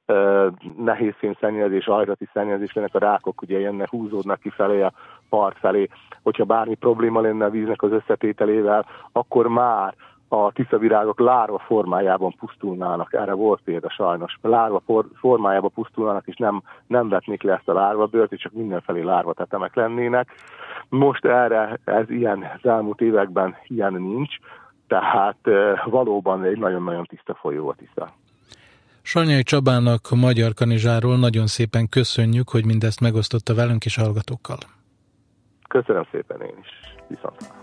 nehézfémszennyezés, ajrati szennyezés, ennek a rákok ugye jönnek, húzódnak kifelé a part felé. Hogyha bármi probléma lenne a víznek az összetételével, akkor már a tiszavirágok lárva formájában pusztulnának. Erre volt példa sajnos. Lárva formájában pusztulnának, és nem vetnék le ezt a lárvabőrt, és csak mindenfelé lárvatetemek lennének. Most erre az elmúlt években ilyen nincs, tehát valóban egy nagyon-nagyon tiszta folyó a Tisza. Sanyai Csabának, a Magyar Kanizsáról nagyon szépen köszönjük, hogy mindezt megosztotta velünk és hallgatókkal. Köszönöm szépen én is. Viszont.